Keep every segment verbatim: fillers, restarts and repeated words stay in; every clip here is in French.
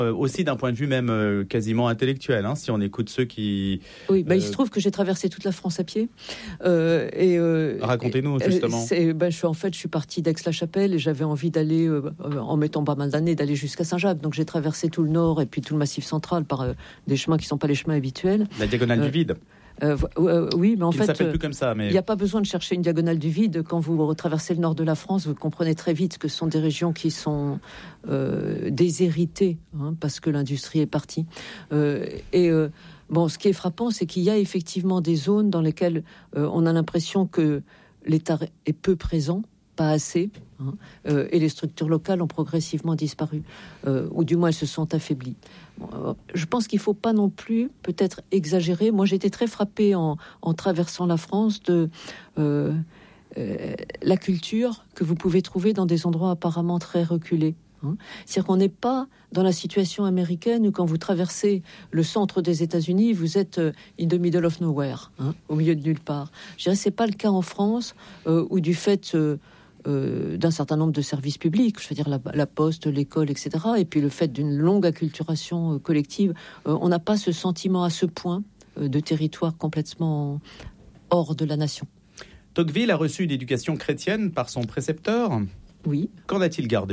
Euh, aussi d'un point de vue même euh, quasiment intellectuel, hein, si on écoute ceux qui... Oui, bah, euh... il se trouve que j'ai traversé toute la France à pied. Euh, et, euh, Racontez-nous, justement. C'est, bah, je suis, en fait, je suis partie d'Aix-la-Chapelle et j'avais envie d'aller, euh, en mettant pas mal d'années, d'aller jusqu'à Saint-Jacques. Donc j'ai traversé tout le nord et puis tout le massif central par euh, des chemins qui ne sont pas les chemins habituels. La diagonale euh, du vide. Euh, euh, oui, mais en Il fait, ne s'appelle plus comme ça. Mais... il n'y a pas besoin de chercher une diagonale du vide. Quand vous traversez le nord de la France, vous comprenez très vite que ce sont des régions qui sont euh, déshéritées, hein, parce que l'industrie est partie. Euh, et euh, bon, ce qui est frappant, c'est qu'il y a effectivement des zones dans lesquelles euh, on a l'impression que l'État est peu présent, pas assez, hein, euh, et les structures locales ont progressivement disparu, euh, ou du moins elles se sont affaiblies. Bon, je pense qu'il ne faut pas non plus peut-être exagérer. Moi, j'ai été très frappée en, en traversant la France de euh, euh, la culture que vous pouvez trouver dans des endroits apparemment très reculés. Hein. C'est-à-dire qu'on n'est pas dans la situation américaine où quand vous traversez le centre des États-Unis, vous êtes euh, in the middle of nowhere, hein, au milieu de nulle part. Je dirais que ce n'est pas le cas en France, euh, où du fait... Euh, Euh, d'un certain nombre de services publics, je veux dire la, la poste, l'école, et cetera. Et puis le fait d'une longue acculturation euh, collective, euh, on n'a pas ce sentiment à ce point euh, de territoire complètement hors de la nation. Tocqueville a reçu une éducation chrétienne par son précepteur. Oui. Qu'en a-t-il gardé ?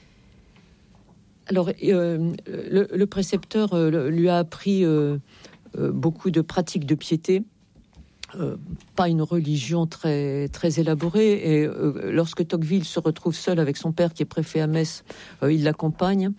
Alors, euh, le, le précepteur euh, lui a appris euh, euh, beaucoup de pratiques de piété. Euh, pas une religion très, très élaborée, et euh, lorsque Tocqueville se retrouve seul avec son père qui est préfet à Metz, euh, il l'accompagne.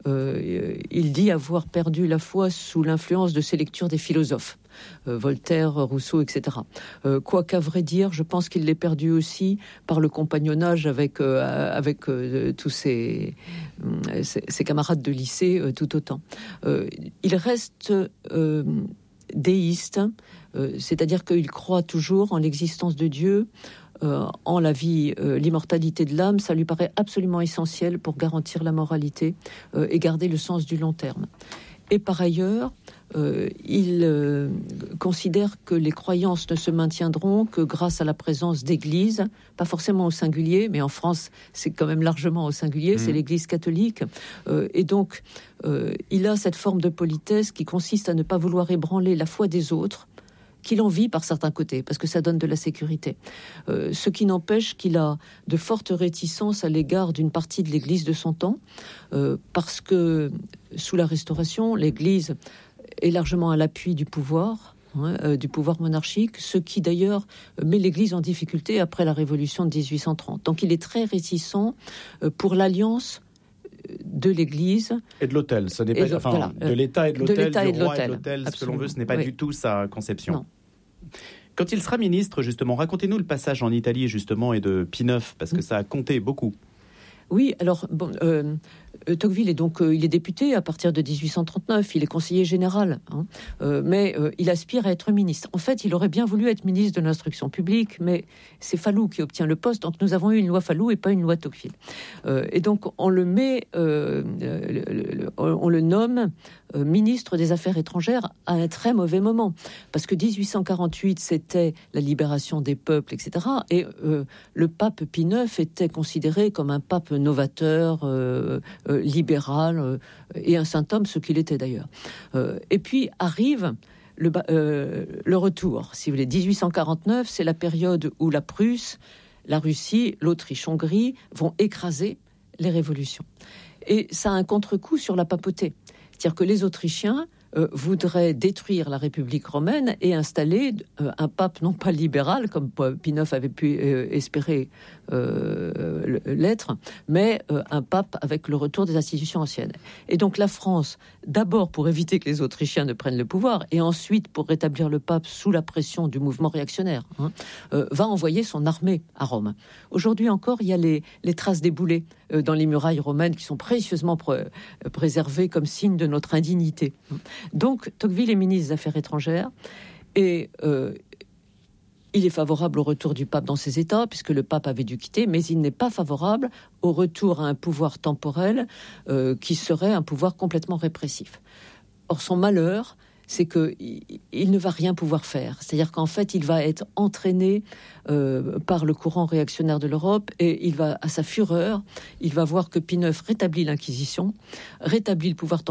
Euh, il dit avoir perdu la foi sous l'influence de ses lectures des philosophes, euh, Voltaire, Rousseau, et cetera. Euh, quoi qu'à vrai dire, je pense qu'il l'est perdu aussi par le compagnonnage avec, euh, avec euh, tous ses, euh, ses, ses camarades de lycée, euh, tout autant. Euh, il reste euh, déiste, euh, c'est-à-dire qu'il croit toujours en l'existence de Dieu, euh, en la vie, euh, l'immortalité de l'âme. Ça lui paraît absolument essentiel pour garantir la moralité euh, et garder le sens du long terme. Et par ailleurs, euh, il euh, considère que les croyances ne se maintiendront que grâce à la présence d'églises, pas forcément au singulier, mais en France, c'est quand même largement au singulier, mmh. c'est l'Église catholique. Euh, et donc, euh, il a cette forme de politesse qui consiste à ne pas vouloir ébranler la foi des autres, qu'il envie par certains côtés, parce que ça donne de la sécurité. Euh, ce qui n'empêche qu'il a de fortes réticences à l'égard d'une partie de l'Église de son temps, euh, parce que sous la Restauration, l'Église est largement à l'appui du pouvoir, hein, euh, du pouvoir monarchique, ce qui d'ailleurs met l'Église en difficulté après la Révolution de dix-huit cent trente. Donc il est très réticent euh, pour l'alliance de l'Église et de l'autel. Ce n'est pas de, enfin, voilà, de l'État et de l'autel, de l'État du et de roi l'autel. et de l'autel. Ce que l'on veut, ce n'est pas oui. du tout sa conception. Non. Quand il sera ministre, justement, racontez-nous le passage en Italie, justement, et de Pie neuf, parce que ça a compté beaucoup. Oui, alors, bon, euh, Tocqueville est donc, euh, il est député à partir de dix-huit cent trente-neuf, il est conseiller général, hein, euh, mais euh, il aspire à être ministre. En fait, il aurait bien voulu être ministre de l'instruction publique, mais c'est Falloux qui obtient le poste, donc nous avons eu une loi Falloux et pas une loi Tocqueville. Euh, et donc, on le met, euh, le, le, le, on le nomme euh, ministre des Affaires étrangères à un très mauvais moment, parce que dix-huit cent quarante-huit, c'était la libération des peuples, et cetera. Et euh, le pape Pie neuf était considéré comme un pape novateur, euh, euh, libéral, euh, et un saint homme, ce qu'il était d'ailleurs. Euh, et puis arrive le, euh, le retour, si vous voulez. dix-huit cent quarante-neuf, c'est la période où la Prusse, la Russie, l'Autriche-Hongrie vont écraser les révolutions. Et ça a un contre-coup sur la papauté. C'est-à-dire que les Autrichiens euh, voudraient détruire la République romaine et installer euh, un pape non pas libéral, comme Pie neuf avait pu euh, espérer euh, l'être, mais euh, un pape avec le retour des institutions anciennes. Et donc la France, d'abord pour éviter que les Autrichiens ne prennent le pouvoir, et ensuite pour rétablir le pape sous la pression du mouvement réactionnaire, hein, euh, va envoyer son armée à Rome. Aujourd'hui encore, il y a les, les traces des boulets euh, dans les murailles romaines qui sont précieusement pr- préservées comme signe de notre indignité. Donc, Tocqueville est ministre des Affaires étrangères et euh, il est favorable au retour du pape dans ses États, puisque le pape avait dû quitter, mais il n'est pas favorable au retour à un pouvoir temporel euh, qui serait un pouvoir complètement répressif. Or, son malheur, c'est que il, il ne va rien pouvoir faire. C'est-à-dire qu'en fait, il va être entraîné euh, par le courant réactionnaire de l'Europe et il va, à sa fureur, il va voir que Pie neuf rétablit l'Inquisition, rétablit le pouvoir